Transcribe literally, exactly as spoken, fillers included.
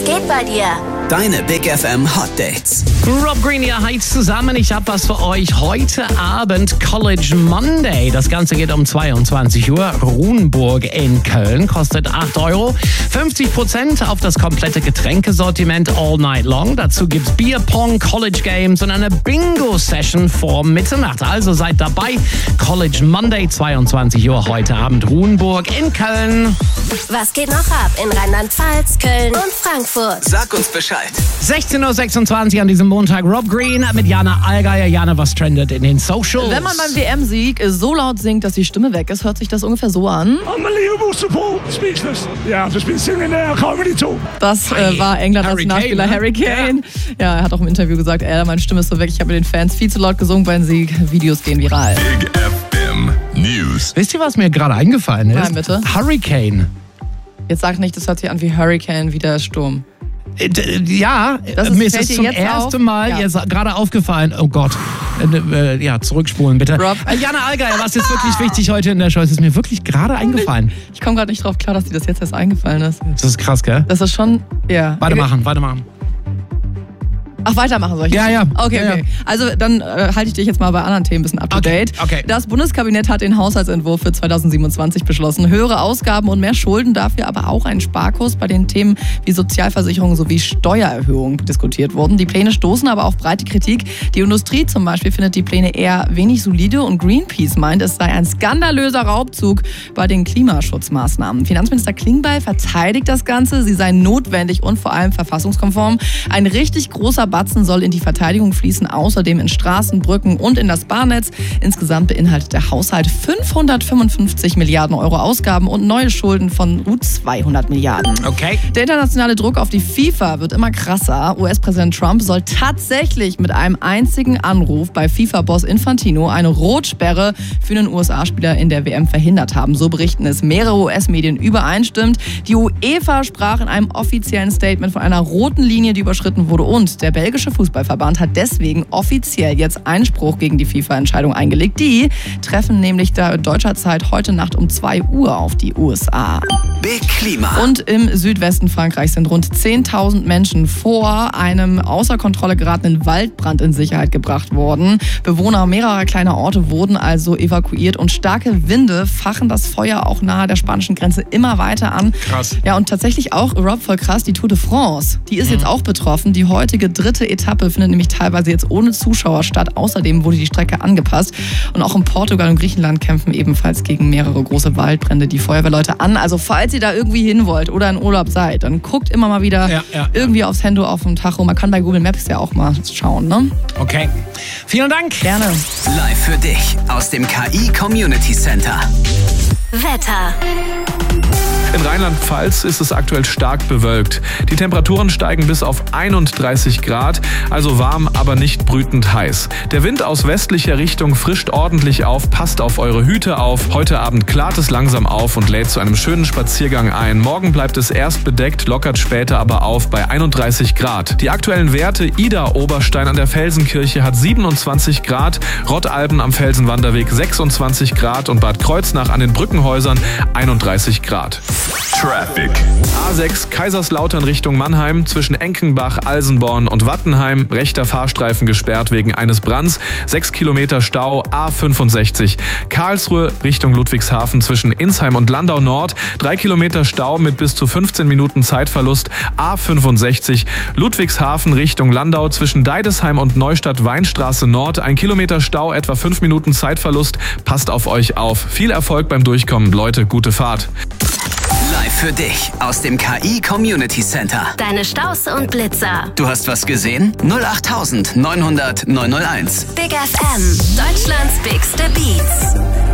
Was geht bei dir? Deine Big F M Hot Dates. Rob Green, ihr heizt zusammen. Ich habe was für euch. Heute Abend College Monday. Das Ganze geht um zweiundzwanzig Uhr. Ruhnburg in Köln kostet acht Euro. fünfzig Prozent auf das komplette Getränkesortiment all night long. Dazu gibt's Bierpong, College Games und eine Bingo-Session vor Mitternacht. Also seid dabei. College Monday, zweiundzwanzig Uhr heute Abend. Ruhnburg in Köln. Was geht noch ab in Rheinland-Pfalz, Köln und Frankfurt? Sag uns Bescheid. sechzehn Uhr sechsundzwanzig an diesem Montag. Rob Green mit Jana Allgeier. Jana, was trendet in den Socials? Wenn man beim W M-Sieg so laut singt, dass die Stimme weg ist, hört sich das ungefähr so an. Unbelievable support, speechless. Yeah, I've just been singing there, I can't really talk. Das äh, war England als Harry Nachspieler Kane, Harry Kane. Ja. ja, er hat auch im Interview gesagt, ey, meine Stimme ist so weg, ich habe mit den Fans viel zu laut gesungen beim Sieg. Videos gehen viral. Big F M News. Wisst ihr, was mir gerade eingefallen ist? Nein, bitte. Hurricane. Jetzt sag nicht, das hört sich an wie Hurricane, wie der Sturm. Äh, d- Ja, Das äh, ist- mir ist fällt es dir zum jetzt ersten auf? Mal Ja. jetzt gerade aufgefallen. Oh Gott. Äh, äh, ja, zurückspulen bitte. Rob. Äh, Jana Allgeier, was ist wirklich wichtig heute in der Show? Es ist mir wirklich gerade eingefallen. Ich komme gerade nicht drauf klar, dass dir das jetzt erst eingefallen ist. Das ist krass, gell? Das ist schon, ja. Weitermachen, weitermachen. Ach, weitermachen soll ich? Ja, ja. Okay, Ja, okay. ja. Also dann äh, halte ich dich jetzt mal bei anderen Themen ein bisschen up to Okay, date. okay. Das Bundeskabinett hat den Haushaltsentwurf für zweitausendsiebenundzwanzig beschlossen. Höhere Ausgaben und mehr Schulden, dafür aber auch ein Sparkurs bei den Themen wie Sozialversicherung sowie Steuererhöhung diskutiert wurden. Die Pläne stoßen aber auf breite Kritik. Die Industrie zum Beispiel findet die Pläne eher wenig solide und Greenpeace meint, es sei ein skandalöser Raubzug bei den Klimaschutzmaßnahmen. Finanzminister Klingbeil verteidigt das Ganze. Sie seien notwendig und vor allem verfassungskonform. Ein richtig großer Batzen soll in die Verteidigung fließen, außerdem in Straßen, Brücken und in das Bahnnetz. Insgesamt beinhaltet der Haushalt fünfhundertfünfundfünfzig Milliarden Euro Ausgaben und neue Schulden von gut zweihundert Milliarden. Okay. Der internationale Druck auf die FIFA wird immer krasser. U S-Präsident Trump soll tatsächlich mit einem einzigen Anruf bei FIFA-Boss Infantino eine Rotsperre für den U S A-Spieler in der W M verhindert haben. So berichten es mehrere U S-Medien übereinstimmend. Die UEFA sprach in einem offiziellen Statement von einer roten Linie, die überschritten wurde, und der belgische Fußballverband hat deswegen offiziell jetzt Einspruch gegen die FIFA-Entscheidung eingelegt. Die treffen nämlich da deutscher Zeit heute Nacht um zwei Uhr auf die U S A. Big Klima. Und im Südwesten Frankreichs sind rund zehntausend Menschen vor einem außer Kontrolle geratenen Waldbrand in Sicherheit gebracht worden. Bewohner mehrerer kleiner Orte wurden also evakuiert und starke Winde fachen das Feuer auch nahe der spanischen Grenze immer weiter an. Krass. Ja, und tatsächlich auch, Rob, voll krass, die Tour de France, die ist jetzt auch betroffen. Die heutige dritte Etappe findet nämlich teilweise jetzt ohne Zuschauer statt. Außerdem wurde die Strecke angepasst. Und auch in Portugal und Griechenland kämpfen ebenfalls gegen mehrere große Waldbrände die Feuerwehrleute an. Also falls ihr da irgendwie hin wollt oder in Urlaub seid, dann guckt immer mal wieder Ja, ja, irgendwie aufs Handy auf dem Tacho. Man kann bei Google Maps ja auch mal schauen, ne? Okay. Vielen Dank. Gerne. Live für dich aus dem K I Community Center. Wetter. In Rheinland-Pfalz ist es aktuell stark bewölkt. Die Temperaturen steigen bis auf einunddreißig Grad, also warm, aber nicht brütend heiß. Der Wind aus westlicher Richtung frischt ordentlich auf, passt auf eure Hüte auf. Heute Abend klart es langsam auf und lädt zu einem schönen Spaziergang ein. Morgen bleibt es erst bedeckt, lockert später aber auf bei einunddreißig Grad. Die aktuellen Werte: Ida Oberstein an der Felsenkirche hat siebenundzwanzig Grad, Rottalben am Felsenwanderweg sechsundzwanzig Grad und Bad Kreuznach an den Brückenhäusern einunddreißig Grad. Traffic. A sechs Kaiserslautern Richtung Mannheim, zwischen Enkenbach, Alsenborn und Wattenheim, rechter Fahrstreifen gesperrt wegen eines Brands, sechs Kilometer Stau. A fünfundsechzig Karlsruhe Richtung Ludwigshafen, zwischen Insheim und Landau Nord, drei Kilometer Stau mit bis zu fünfzehn Minuten Zeitverlust. A fünfundsechzig Ludwigshafen Richtung Landau, zwischen Deidesheim und Neustadt-Weinstraße Nord, ein Kilometer Stau, etwa fünf Minuten Zeitverlust. Passt auf euch auf. Viel Erfolg beim Durchkommen, Leute, gute Fahrt. Live für dich aus dem K I Community Center. Deine Staus und Blitzer. Du hast was gesehen? null acht neunhundert neunhundert neunhunderteins. Big F M. Deutschlands bigste Beats.